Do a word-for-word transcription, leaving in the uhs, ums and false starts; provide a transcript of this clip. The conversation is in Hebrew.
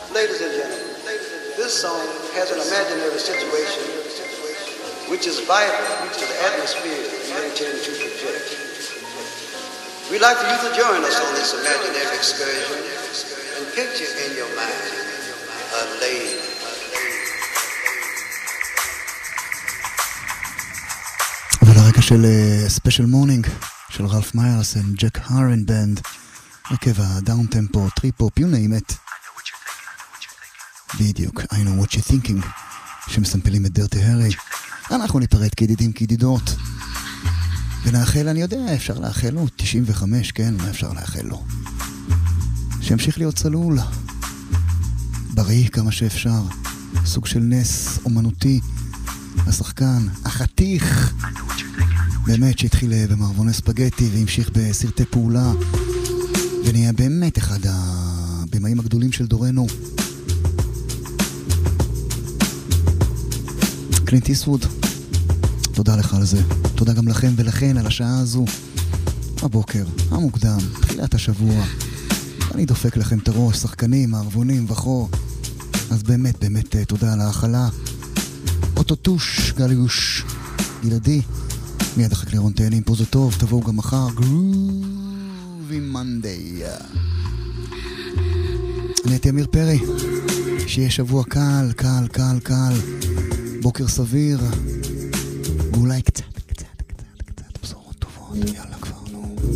Ladies and gentlemen, this song has an imaginary situation which is vital to the atmosphere we intend to project. We'd like for you to join us on this imaginary excursion and picture in your mind a lady. ולרגע של ספיישל מורנינג של רלף מיירס עם ג'ק הרן בנד, הרכב הדאון טמפו, טריפופ, you name it. בדיוק, I know what you're thinking, שמסמפלים את דרטי הרי. אנחנו ניפרד כידידים כידידות, ונאחל, אני יודע, אפשר לאחל לו, תשעים וחמש, כן, מה אפשר לאחל לו? שימשיך להיות צלול, בריא כמה שאפשר, סוג של נס אומנותי, השחקן, החתיך, באמת שהתחיל במערבוני ספגטי והמשיך בסרטי פעולה, ונהיה באמת אחד הבמאים הגדולים של דורנו. קלינט איסווד, תודה לך על זה. תודה גם לכם ולכן על השעה הזו. הבוקר, המוקדם, תחילת השבוע. אני דופק לכם את הראש, שחקנים, מערבונים וכו. אז באמת, באמת תודה על האכלה. אוטוטוש, גליוש, גלעדי. מיד אחר קלירון תהנים, פה זה טוב, תבואו גם מחר. גרובי מנדי. אני הייתי אמיר פרי. שיהיה שבוע קל, קל, קל, קל. בוקר סביר. ואולי קצת, קצת, קצת, קצת בשורות טובות. יאללה.